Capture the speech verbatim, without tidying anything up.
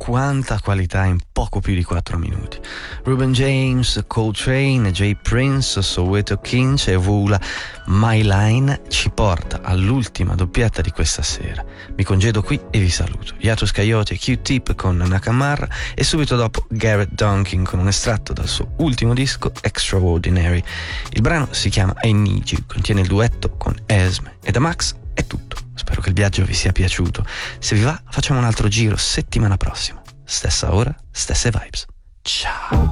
quanta qualità in poco più di quattro minuti. Ruben James, Coltrane, Jay Prince, Soweto Kinch e Vula My Line ci porta all'ultima doppietta di questa sera. Mi congedo qui e vi saluto. Yatus Coyote e Q-Tip con Nakamura e subito dopo Garrett Duncan con un estratto dal suo ultimo disco Extraordinary. Il brano si chiama I Need You, contiene il duetto con Esme e da Max è tutto. Spero che il viaggio vi sia piaciuto. Se vi va, facciamo un altro giro settimana prossima. Stessa ora, stesse vibes. Ciao.